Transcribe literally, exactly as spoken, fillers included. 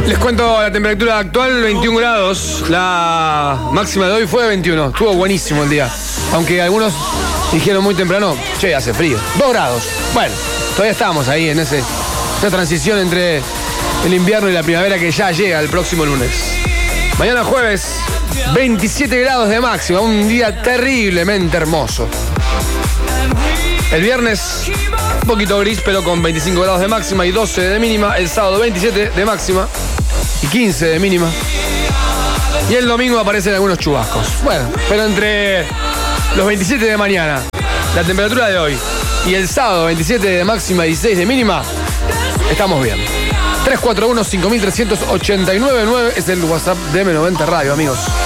Les cuento la temperatura actual, veintiún grados. La máxima de hoy fue de veintiuno. Estuvo buenísimo el día. Aunque algunos dijeron muy temprano, che, hace frío. dos grados. Bueno, todavía estamos ahí en ese, esa transición entre el invierno y la primavera que ya llega el próximo lunes. Mañana jueves, veintisiete grados de máxima. Un día terriblemente hermoso. El viernes, un poquito gris, pero con veinticinco grados de máxima y doce de mínima. El sábado, veintisiete de máxima y quince de mínima. Y el domingo aparecen algunos chubascos. Bueno, pero entre los veintisiete de mañana, la temperatura de hoy, y el sábado, veintisiete de máxima y dieciséis de mínima, estamos bien. tres cuatro uno, cinco tres ocho nueve nueve es el WhatsApp de M noventa Radio, amigos.